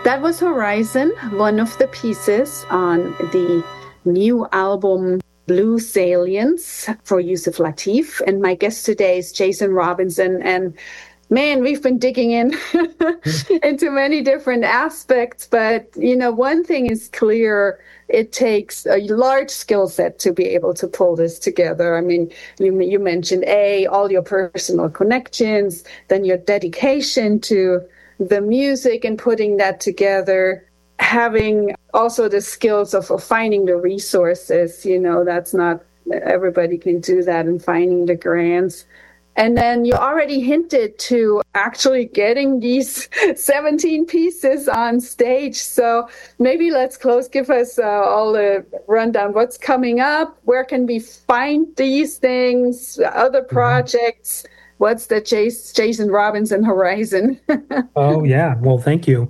That was Horizon, one of the pieces on the new album Blue Salience for Yusef Lateef. And my guest today is Jason Robinson. And man, we've been digging in into many different aspects. But, you know, one thing is clear. It takes a large skill set to be able to pull this together. I mean, you mentioned all your personal connections, then your dedication to the music and putting that together, having also the skills of finding the resources, you know, that's not everybody can do that, and finding the grants. And then you already hinted to actually getting these 17 pieces on stage. So maybe let's give us all the rundown. What's coming up? Where can we find these things, other projects? What's the Jason Robinson horizon? Oh, yeah. Well, thank you.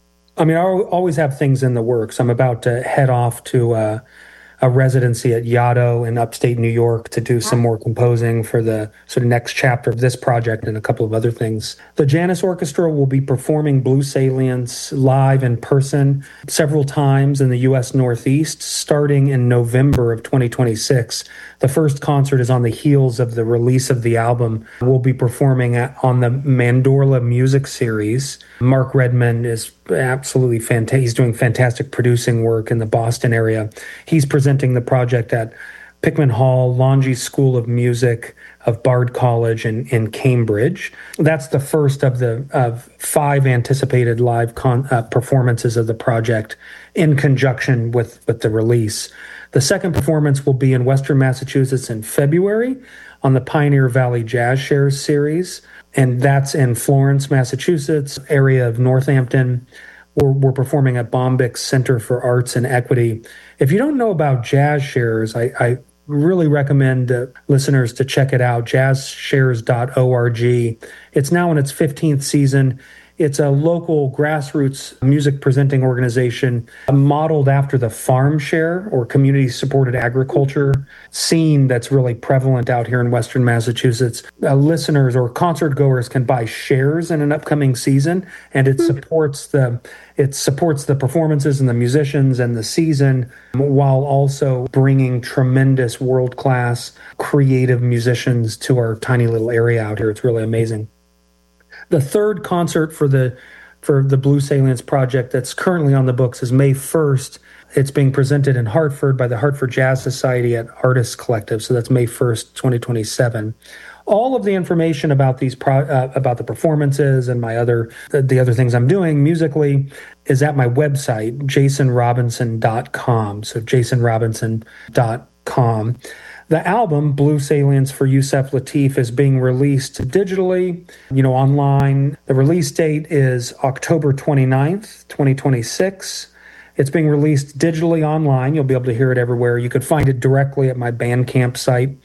I mean, I always have things in the works. I'm about to head off to a residency at Yaddo in upstate New York to do some more composing for the sort of next chapter of this project and a couple of other things. The Janus Orchestra will be performing Blue Salience live in person several times in the U.S. Northeast, starting in November of 2026. The first concert is on the heels of the release of the album. We'll be performing on the Mandorla Music Series. Mark Redman is absolutely fantastic. He's doing fantastic producing work in the Boston area. He's presenting the project at Pickman Hall, Longy School of Music of Bard College in Cambridge. That's the first of 5 anticipated live performances of the project in conjunction with the release. The second performance will be in Western Massachusetts in February on the Pioneer Valley Jazz Shares series, and that's in Florence, Massachusetts, area of Northampton. We're performing at Bombyx Center for Arts and Equity. If you don't know about Jazz Shares, I really recommend listeners to check it out, jazzshares.org. It's now in its 15th season. It's a local grassroots music presenting organization modeled after the farm share or community-supported agriculture scene that's really prevalent out here in Western Massachusetts. Listeners or concert goers can buy shares in an upcoming season, and it supports the performances and the musicians and the season, while also bringing tremendous world-class creative musicians to our tiny little area out here. It's really amazing. The third concert for the Blue Salience project that's currently on the books is May 1st. It's being presented in Hartford by the Hartford Jazz Society at Artists Collective. So that's May 1st, 2027. All of the information about these about the performances and the other things I'm doing musically is at my website, jasonrobinson.com. So jasonrobinson.com. The album, Blue Salience for Yusef Lateef, is being released digitally, online. The release date is October 29th, 2026. It's being released digitally online. You'll be able to hear it everywhere. You could find it directly at my Bandcamp site,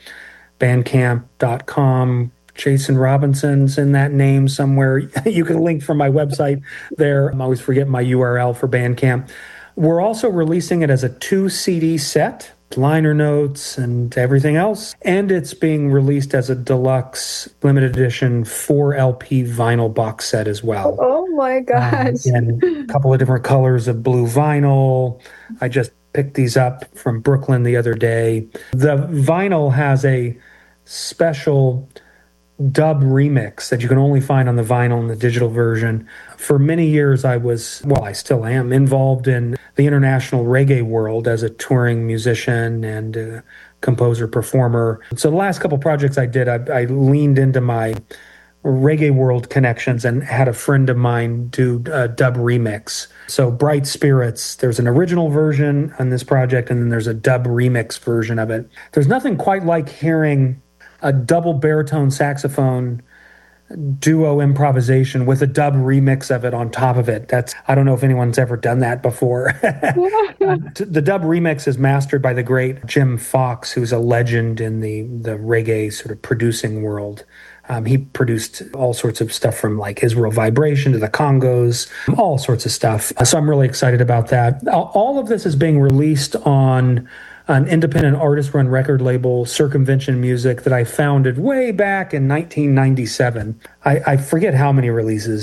bandcamp.com. Jason Robinson's in that name somewhere. You can link from my website there. I always forget my URL for Bandcamp. We're also releasing it as a 2 CD set, liner notes and everything else. And it's being released as a deluxe limited edition 4 LP vinyl box set as well. Oh my gosh. And a couple of different colors of blue vinyl. I just picked these up from Brooklyn the other day. The vinyl has a special dub remix that you can only find on the vinyl and the digital version. For many years, I still am involved in the international reggae world as a touring musician and composer, performer. So the last couple projects I did, I leaned into my reggae world connections and had a friend of mine do a dub remix. So Bright Spirits, there's an original version on this project, and then there's a dub remix version of it. There's nothing quite like hearing a double baritone saxophone duo improvisation with a dub remix of it on top of it. I don't know if anyone's ever done that before. The dub remix is mastered by the great Jim Fox, who's a legend in the reggae sort of producing world. He produced all sorts of stuff from like Israel Vibration to the Congos, all sorts of stuff. So I'm really excited about that. All of this is being released on an independent artist-run record label, Circumvention Music, that I founded way back in 1997. I forget how many releases,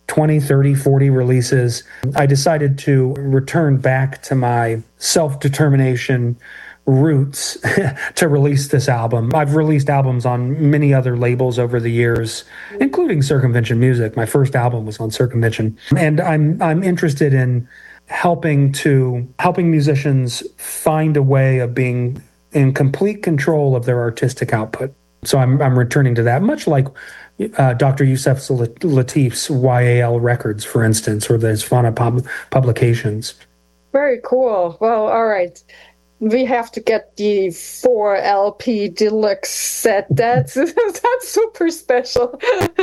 20, 30, 40 releases, I decided to return back to my self-determination roots to release this album. I've released albums on many other labels over the years, including Circumvention Music. My first album was on Circumvention. And I'm interested in helping musicians find a way of being in complete control of their artistic output. So I'm returning to that, much like Dr. Yusef Lateef's YAL Records, for instance, or the Isfana publications. Very cool. Well, all right. We have to get the 4 LP deluxe set. That's super special.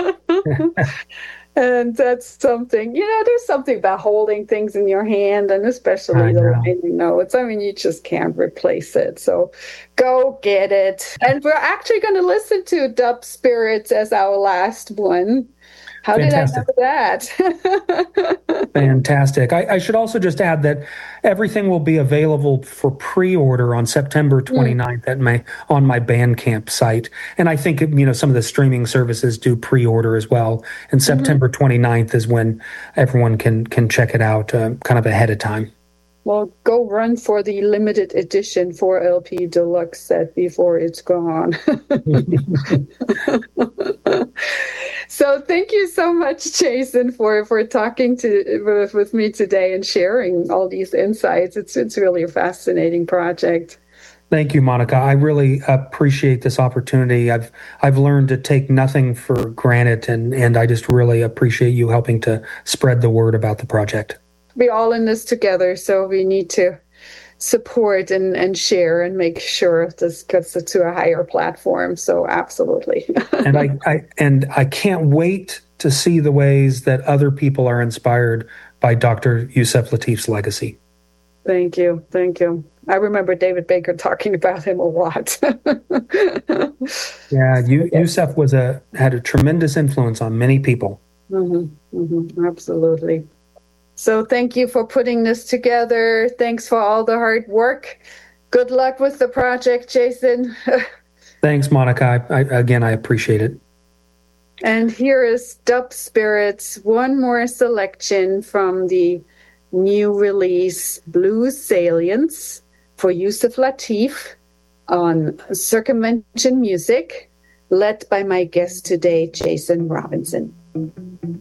And that's something, there's something about holding things in your hand, and especially the liner notes. I mean, you just can't replace it. So go get it. And we're actually going to listen to Dub Spirits as our last one. How Fantastic. Did I know that? Fantastic. I should also just add that everything will be available for pre-order on September 29th on my Bandcamp site. And I think, some of the streaming services do pre-order as well. And September 29th is when everyone can check it out kind of ahead of time. Well, go run for the limited edition 4 LP deluxe set before it's gone. So thank you so much, Jason, for talking with me today and sharing all these insights. It's really a fascinating project. Thank you, Monica. I really appreciate this opportunity. I've learned to take nothing for granted, and I just really appreciate you helping to spread the word about the project. We're all in this together, so we need to support and share and make sure this gets to a higher platform. So absolutely. and I can't wait to see the ways that other people are inspired by Dr. Yusef Lateef's legacy. Thank you. I remember David Baker talking about him a lot. Yeah, Yusef had a tremendous influence on many people. Absolutely. So thank you for putting this together. Thanks for all the hard work. Good luck with the project, Jason. Thanks, Monica. I appreciate it. And here is Dub Spirits, one more selection from the new release Blues Salience for Yusef Lateef on Circumvention Music, led by my guest today, Jason Robinson.